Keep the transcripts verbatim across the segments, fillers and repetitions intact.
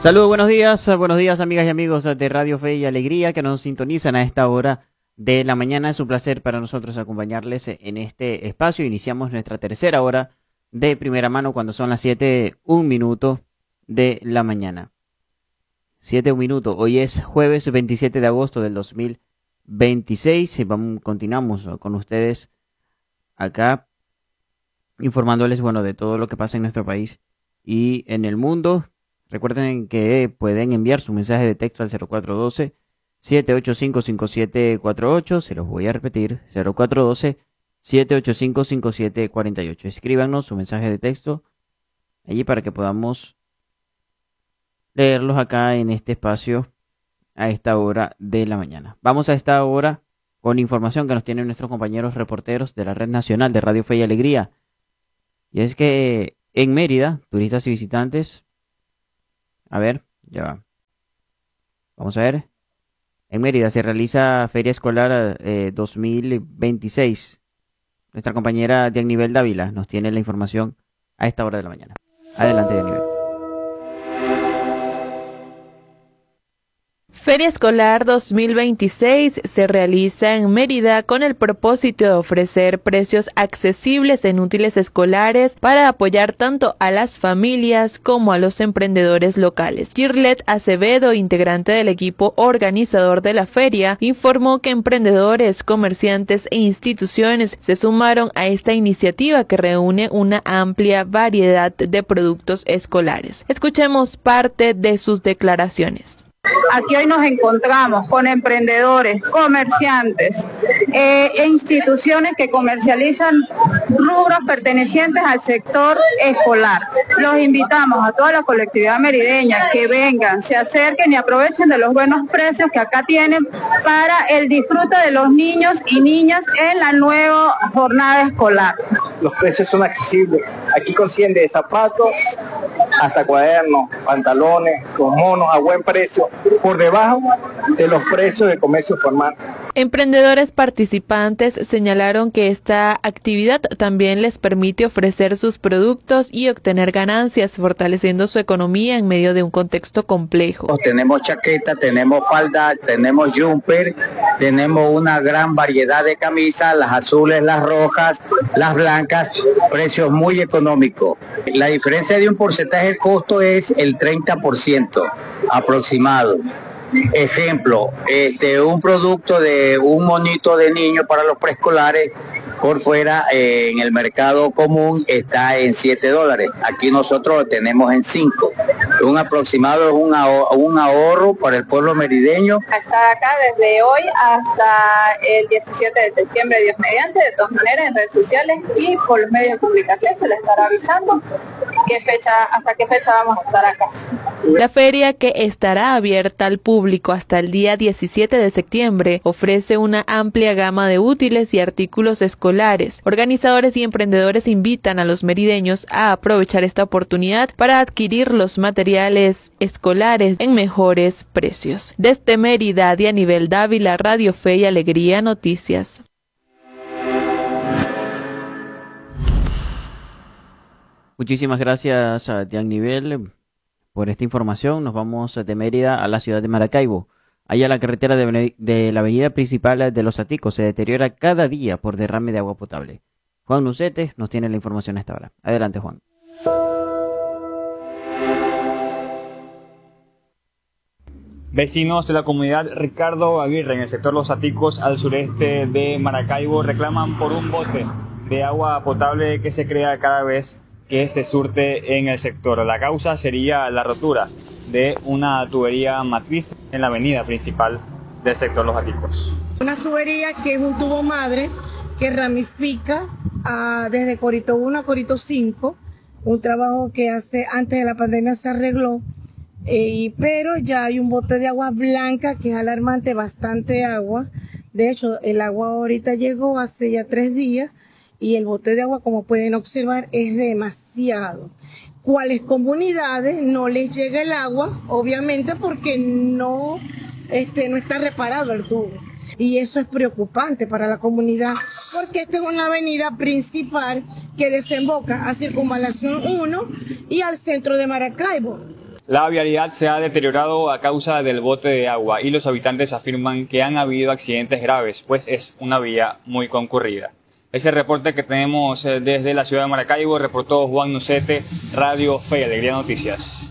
Saludos, buenos días, buenos días amigas y amigos de Radio Fe y Alegría que nos sintonizan a esta hora de la mañana. Es un placer para nosotros acompañarles en este espacio. Iniciamos nuestra tercera hora de primera mano cuando son las siete, un minuto de la mañana. siete, un minuto. Hoy es jueves veintisiete de agosto del dos mil veintiséis. Y vamos, continuamos con ustedes acá informándoles, bueno, de todo lo que pasa en nuestro país y en el mundo. Recuerden que pueden enviar su mensaje de texto al cero cuatro uno dos, siete ocho cinco, cinco siete cuatro ocho. Se los voy a repetir, cero cuatro uno dos, siete ocho cinco, cinco siete cuatro ocho. Escríbanos su mensaje de texto allí para que podamos leerlos acá en este espacio a esta hora de la mañana. Vamos a esta hora con información que nos tienen nuestros compañeros reporteros de la Red Nacional de Radio Fe y Alegría. Y es que en Mérida, turistas y visitantes... A ver, ya va. Vamos a ver. En Mérida se realiza Feria Escolar eh, dos mil veintiséis. Nuestra compañera Dianivel Dávila nos tiene la información a esta hora de la mañana. Adelante, Dianivel. Feria Escolar dos mil veintiséis se realiza en Mérida con el propósito de ofrecer precios accesibles en útiles escolares para apoyar tanto a las familias como a los emprendedores locales. Girlet Acevedo, integrante del equipo organizador de la feria, informó que emprendedores, comerciantes e instituciones se sumaron a esta iniciativa que reúne una amplia variedad de productos escolares. Escuchemos parte de sus declaraciones. Aquí hoy nos encontramos con emprendedores, comerciantes eh, e instituciones que comercializan rubros pertenecientes al sector escolar. Los invitamos a toda la colectividad merideña que vengan, se acerquen y aprovechen de los buenos precios que acá tienen para el disfrute de los niños y niñas en la nueva jornada escolar. Los precios son accesibles. Aquí consiguen de zapatos hasta cuadernos, pantalones, con monos a buen precio, por debajo de los precios de comercio formal. Emprendedores participantes señalaron que esta actividad también les permite ofrecer sus productos y obtener ganancias, fortaleciendo su economía en medio de un contexto complejo. Tenemos chaqueta, tenemos falda, tenemos jumper, tenemos una gran variedad de camisas, las azules, las rojas, las blancas, precios muy económicos. La diferencia de un porcentaje de costo es el treinta por ciento aproximado. Ejemplo, este, un producto de un monito de niño para los preescolares por fuera eh, en el mercado común está en siete dólares. Aquí nosotros lo tenemos en cinco. Un aproximado es un, ahor un ahorro para el pueblo merideño. Estar acá desde hoy hasta el diecisiete de septiembre, Dios mediante, de todas maneras en redes sociales y por los medios de comunicación se les estará avisando qué fecha, hasta qué fecha vamos a estar acá. La feria, que estará abierta al público hasta el día diecisiete de septiembre, ofrece una amplia gama de útiles y artículos escolares. Organizadores y emprendedores invitan a los merideños a aprovechar esta oportunidad para adquirir los materiales escolares en mejores precios. Desde Mérida, Dianivel Dávila, Radio Fe y Alegría Noticias. Muchísimas gracias a Dianivel por esta información. Nos vamos de Mérida a la ciudad de Maracaibo. Allá la carretera de, de la avenida principal de Los Aticos se deteriora cada día por derrame de agua potable. Juan Lucete nos tiene la información a esta hora. Adelante, Juan. Vecinos de la comunidad Ricardo Aguirre en el sector Los Aticos al sureste de Maracaibo reclaman por un bote de agua potable que se crea cada vez que se surte en el sector. La causa sería la rotura de una tubería matriz en la avenida principal del sector Los Aticos. Una tubería que es un tubo madre que ramifica uh, desde Corito uno a Corito cinco, un trabajo que hace antes de la pandemia se arregló, eh, pero ya hay un bote de agua blanca que es alarmante, bastante agua. De hecho, el agua ahorita llegó hace ya tres días y el bote de agua, como pueden observar, es demasiado. ¿Cuáles comunidades no les llega el agua? Obviamente porque no, este, no está reparado el tubo. Y eso es preocupante para la comunidad, porque esta es una avenida principal que desemboca a Circunvalación uno y al centro de Maracaibo. La vialidad se ha deteriorado a causa del bote de agua y los habitantes afirman que han habido accidentes graves, pues es una vía muy concurrida. Ese reporte que tenemos desde la ciudad de Maracaibo, reportó Juan Nucete, Radio Fe y Alegría Noticias.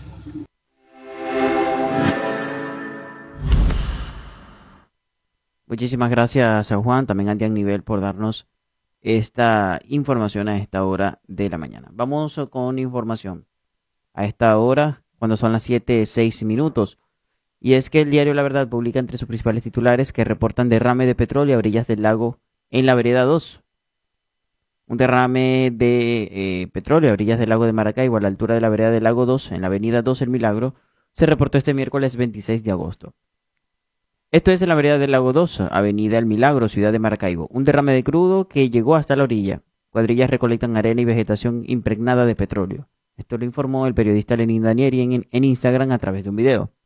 Muchísimas gracias a Juan, también a Dian Nivel por darnos esta información a esta hora de la mañana. Vamos con información a esta hora, cuando son las siete seis minutos. Y es que el diario La Verdad publica entre sus principales titulares que reportan derrame de petróleo a orillas del lago en la vereda dos. Un derrame de eh, petróleo a orillas del lago de Maracaibo, a la altura de la vereda del lago dos, en la avenida dos El Milagro, se reportó este miércoles veintiséis de agosto. Esto es en la vereda del lago dos, avenida El Milagro, ciudad de Maracaibo. Un derrame de crudo que llegó hasta la orilla. Cuadrillas recolectan arena y vegetación impregnada de petróleo. Esto lo informó el periodista Lenín Danieri en, en Instagram a través de un video.